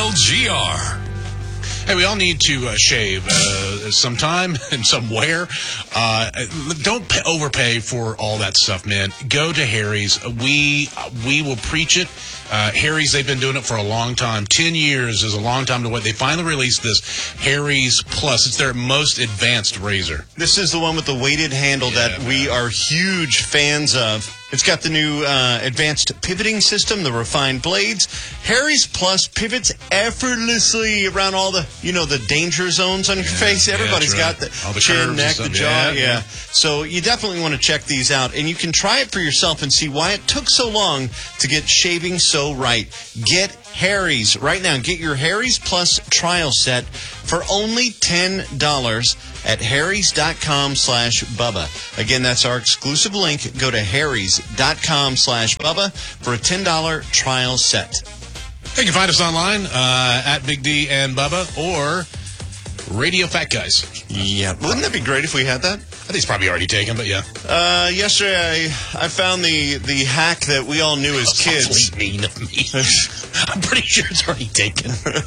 KLGR. Hey, we all need to shave sometime and somewhere. Don't overpay for all that stuff, man. Go to Harry's. We will preach it. Harry's, they've been doing it for a long time. 10 years is a long time to wait. They finally released this Harry's Plus. It's their most advanced razor. This is the one with the weighted handle that we are huge fans of. It's got the new advanced pivoting system, the refined blades. Harry's Plus pivots effortlessly around all the, the danger zones on your face. Everybody's got the chin, neck, the jaw. Yeah. So you definitely want to check these out. And you can try it for yourself and see why it took so long to get shaving so right. Get Harry's right now. Get your Harry's Plus trial set for only $10 at harrys.com/Bubba. Again, that's our exclusive link. Go to harrys.com/Bubba for a $10 trial set. You can find us online at Big D and Bubba or Radio Fat Guys. Yeah. Wouldn't that be great if we had that? I think it's probably already taken, but yeah. Yesterday I found the hack that we all knew as kids. That's mean of me. I'm pretty sure it's already taken.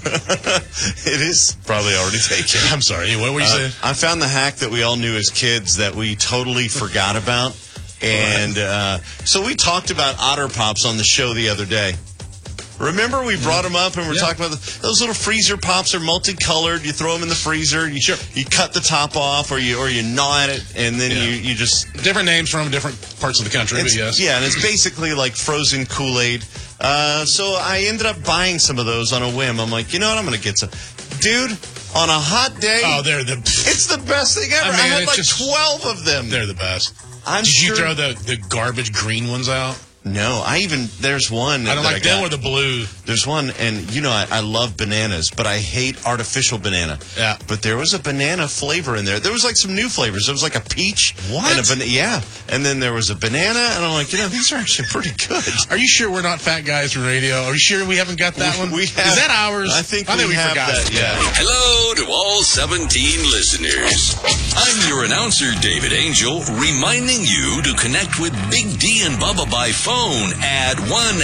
It is probably already taken. I'm sorry. What were you saying? I found the hack that we all knew as kids that we totally forgot about. And so we talked about Otter Pops on the show the other day. Remember we brought them up and we're talking about those little freezer pops are multicolored. You throw them in the freezer. You cut the top off or you gnaw at it and then you just... Different names from different parts of the country, but yes. Yeah, and it's basically like frozen Kool-Aid. So I ended up buying some of those on a whim. I'm like, you know what? I'm going to get some. Dude, on a hot day... Oh, it's the best thing ever. I had like 12 of them. They're the best. Did you throw the garbage green ones out? No, there's one. I don't like them or the blue. There's one, and I love bananas, but I hate artificial banana. Yeah. But there was a banana flavor in there. There was like some new flavors. There was like a peach. What? And and then there was a banana, and I'm like, these are actually pretty good. Are you sure we're not fat guys from radio? Are you sure we haven't got that one? We have. Is that ours? I think we forgot that, yeah. Hello to all 17 listeners. I'm your announcer, David Angel, reminding you to connect with Big D and Bubba by phone at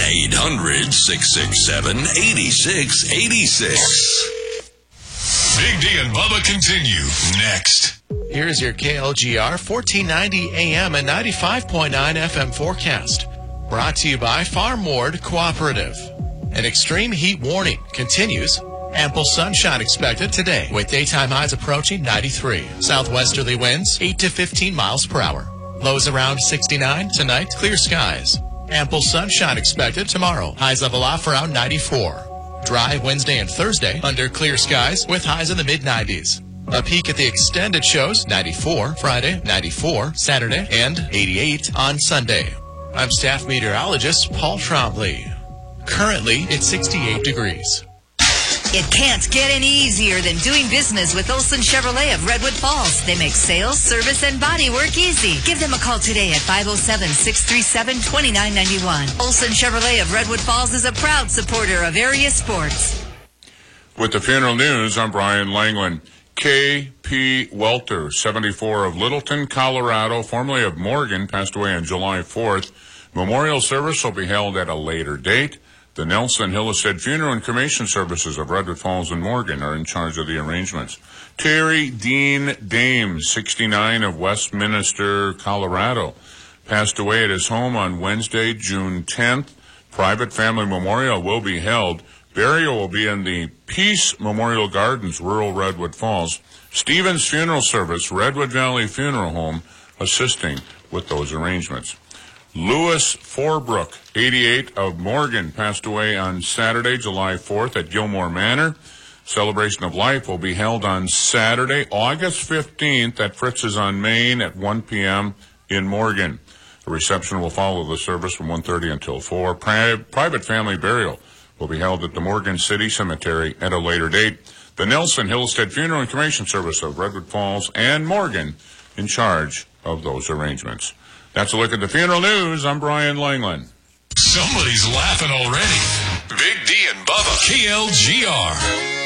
1-800-667-8686. Big D and Bubba continue next. Here's your KLGR 1490 AM and 95.9 FM forecast. Brought to you by Farm Ward Cooperative. An extreme heat warning continues. Ample sunshine expected today with daytime highs approaching 93. Southwesterly winds 8 to 15 miles per hour. Lows around 69 tonight. Clear skies. Ample sunshine expected tomorrow. Highs level off around 94. Dry Wednesday and Thursday under clear skies with highs in the mid-90s. A peek at the extended shows, 94 Friday, 94 Saturday, and 88 on Sunday. I'm staff meteorologist Paul Trombley. Currently, it's 68 degrees. It can't get any easier than doing business with Olson Chevrolet of Redwood Falls. They make sales, service, and body work easy. Give them a call today at 507-637-2991. Olson Chevrolet of Redwood Falls is a proud supporter of area sports. With the funeral news, I'm Brian Langland. K.P. Welter, 74, of Littleton, Colorado, formerly of Morgan, passed away on July 4th. Memorial service will be held at a later date. The Nelson Hillestead Funeral and Cremation Services of Redwood Falls and Morgan are in charge of the arrangements. Terry Dean Dame, 69, of Westminster, Colorado, passed away at his home on Wednesday, June 10th. Private family memorial will be held. Burial will be in the Peace Memorial Gardens, rural Redwood Falls. Stevens Funeral Service, Redwood Valley Funeral Home, assisting with those arrangements. Louis Forbrook, 88, of Morgan, passed away on Saturday, July 4th at Gilmore Manor. Celebration of Life will be held on Saturday, August 15th at Fritz's on Main at 1 p.m. in Morgan. A reception will follow the service from 1:30 until 4. Private family burial will be held at the Morgan City Cemetery at a later date. The Nelson Hillestead Funeral and Cremation Service of Redwood Falls and Morgan in charge of those arrangements. That's a look at the funeral news. I'm Brian Langland. Somebody's laughing already. Big D and Bubba, KLGR.